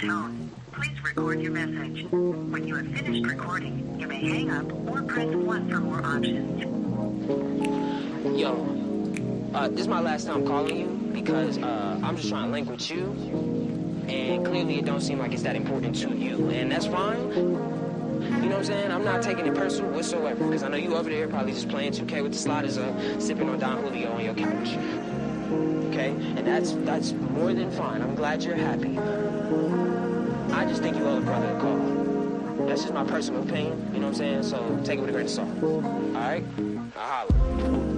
tone. Please record your message. When you have finished recording, you may hang up or press 1 for more options. Yo, this is my last time calling you because I'm just trying to link with you, and clearly it don't seem like it's that important to you, and that's fine. You know what I'm saying? I'm not taking it personal whatsoever, because I know you over there probably just playing 2K with the sliders up, sipping on Don Julio on your couch. Okay? And that's more than fine. I'm glad you're happy. I just think you owe a brother a call. That's just my personal opinion, you know what I'm saying? So take it with a grain of salt. Alright? I'll holler.